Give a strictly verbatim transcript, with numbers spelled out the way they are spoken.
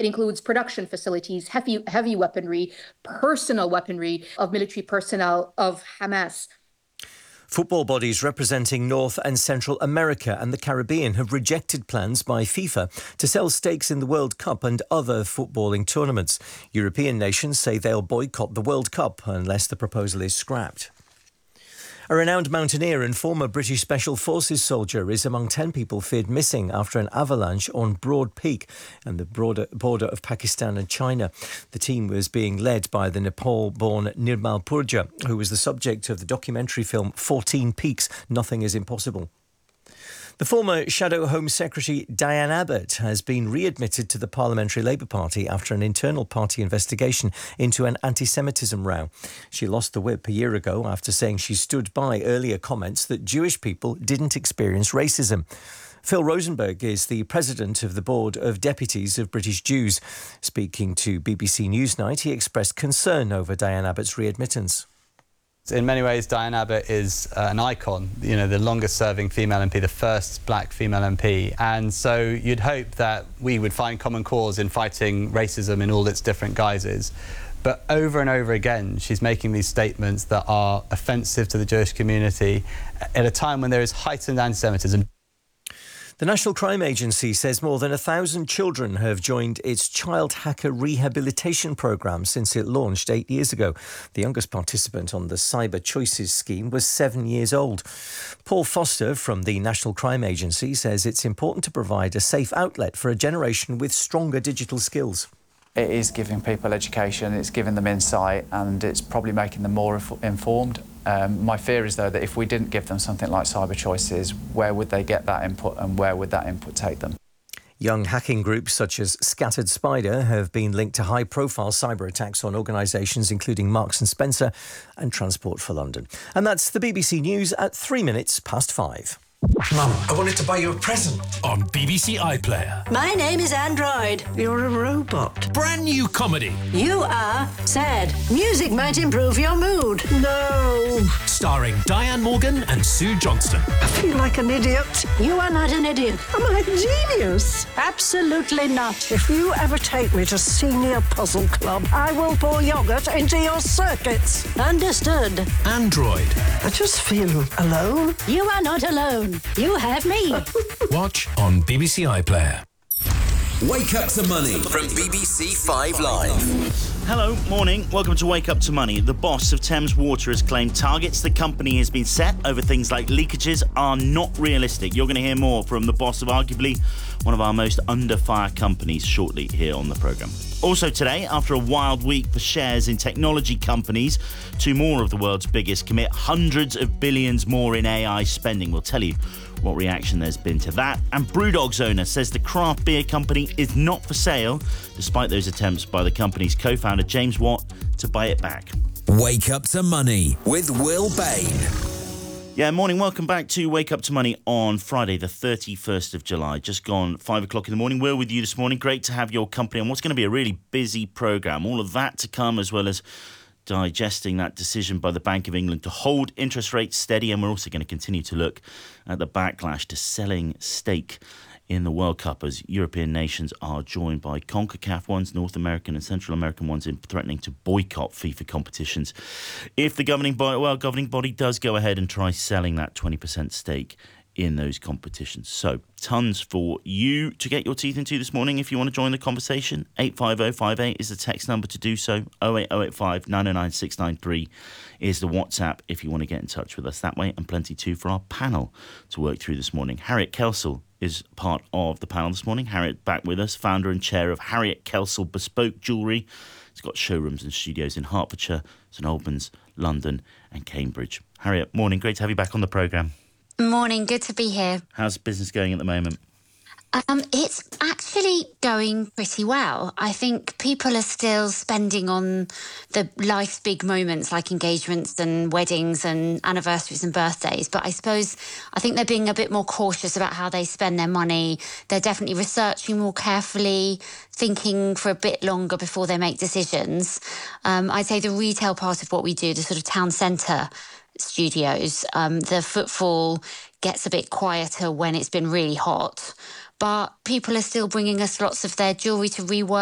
It includes production facilities, heavy, heavy weaponry, personal weaponry of military personnel of Hamas. Football bodies representing North and Central America and the Caribbean have rejected plans by FIFA to sell stakes in the World Cup and other footballing tournaments. European nations say they'll boycott the World Cup unless the proposal is scrapped. A renowned mountaineer and former British Special Forces soldier is among ten people feared missing after an avalanche on Broad Peak and the border, border of Pakistan and China. The team was being led by the Nepal-born Nirmal Purja, who was the subject of the documentary film fourteen Peaks, Nothing is Impossible. The former Shadow Home Secretary Diane Abbott has been readmitted to the Parliamentary Labour Party after an internal party investigation into an anti-Semitism row. She lost the whip a year ago after saying she stood by earlier comments that Jewish people didn't experience racism. Phil Rosenberg is the president of the Board of Deputies of British Jews. Speaking to B B C Newsnight, he expressed concern over Diane Abbott's readmittance. In many ways, Diane Abbott is uh, an icon, you know, the longest-serving female M P, the first black female M P. And so you'd hope that we would find common cause in fighting racism in all its different guises. But over and over again, she's making these statements that are offensive to the Jewish community at a time when there is heightened anti-Semitism. The National Crime Agency says more than a thousand children have joined its child hacker rehabilitation programme since it launched eight years ago. The youngest participant on the Cyber Choices scheme was seven years old. Paul Foster from the National Crime Agency says it's important to provide a safe outlet for a generation with stronger digital skills. It is giving people education, it's giving them insight, and it's probably making them more informed. Um, my fear is, though, that if we didn't give them something like Cyber Choices, where would they get that input and where would that input take them? Young hacking groups such as Scattered Spider have been linked to high-profile cyber attacks on organisations including Marks and Spencer and Transport for London. And that's the B B C News at three minutes past five. Mum, I wanted to buy you a present on B B C iPlayer. My name is Android. You're a robot. Brand new comedy. You are sad. Music might improve your mood. No. Starring Diane Morgan and Sue Johnston. I feel like an idiot. You are not an idiot. Am I a genius? Absolutely not. If you ever take me to Senior Puzzle Club, I will pour yoghurt into your circuits. Understood. Android. I just feel alone. You are not alone. You have me. Watch on B B C iPlayer. Wake Up to Money from B B C Five Live. Hello, morning. Welcome to Wake Up to Money. The boss of Thames Water has claimed targets the company has been set over things like leakages are not realistic. You're going to hear more from the boss of arguably one of our most under fire companies shortly here on the programme. Also today, after a wild week for shares in technology companies, two more of the world's biggest commit hundreds of billions more in A I spending. We'll tell you what reaction there's been to that. And Brewdog's owner says the craft beer company is not for sale, despite those attempts by the company's co-founder James Watt to buy it back. Wake Up to Money with Will Bain. Yeah, morning. Welcome back to Wake Up to Money on Friday, the thirty-first of July. Just gone five o'clock in the morning. We're with you this morning. Great to have your company on what's going to be a really busy programme. All of that to come, as well as digesting that decision by the Bank of England to hold interest rates steady. And we're also going to continue to look at the backlash to selling stake in the World Cup as European nations are joined by CONCACAF ones, North American and Central American ones, in threatening to boycott FIFA competitions if the governing body, well, governing body does go ahead and try selling that twenty percent stake in those competitions. So, tons for you to get your teeth into this morning. If you want to join the conversation, eight five oh five eight is the text number to do so. oh eight oh eight five nine oh nine six nine three is the WhatsApp if you want to get in touch with us that way, and plenty too for our panel to work through this morning. Harriet Kelsall is part of the panel this morning. Harriet back with us, founder and chair of Harriet Kelsall Bespoke Jewellery. It's got showrooms and studios in Hertfordshire, St Albans, London and Cambridge. Harriet, morning. Great to have you back on the programme. Morning, good to be here. How's business going at the moment? Um, it's actually going pretty well. I think people are still spending on the life's big moments like engagements and weddings and anniversaries and birthdays. But I suppose I think they're being a bit more cautious about how they spend their money. They're definitely researching more carefully, thinking for a bit longer before they make decisions. Um, I'd say the retail part of what we do, the sort of town centre studios, um, the footfall gets a bit quieter when it's been really hot. But people are still bringing us lots of their jewellery to rework.